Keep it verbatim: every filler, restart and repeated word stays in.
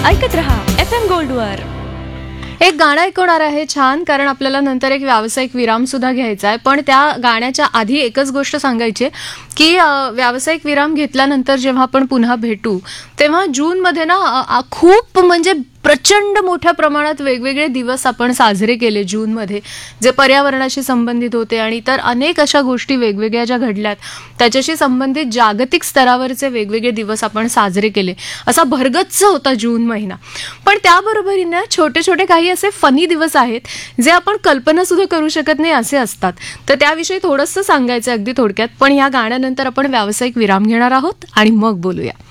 ऐकत रहा F M गोल्डवर. एक गाणं ऐकवणार आहे छान, कारण आपल्याला नंतर एक व्यावसायिक विराम सुद्धा घ्यायचा आहे. पण त्या गाण्याच्या आधी एकच गोष्ट सांगायची की व्यावसायिक विराम घेतल्यानंतर जेव्हा आपण पुन्हा भेटू तेव्हा जूनमध्ये ना खूप म्हणजे प्रचंड मोठ्या प्रमाणात वेगवेगळे दिवस आपण साजरे केले जूनमध्ये, जे पर्यावरणाशी संबंधित होते आणि तर अनेक अशा गोष्टी वेगवेगळ्या ज्या घडल्यात त्याच्याशी संबंधित जागतिक स्तरावरचे वेगवेगळे दिवस आपण साजरे केले. असा भरगच्च होता जून महिना. पण त्याबरोबरीने छोटे छोटे काही असे फनी दिवस आहेत जे आपण कल्पना सुद्धा करू शकत नाही असे असतात. तर त्याविषयी थोडंसं सांगायचं अगदी थोडक्यात. पण या गाण्यानंतर आपण व्यावसायिक विराम घेणार आहोत आणि मग बोलूया.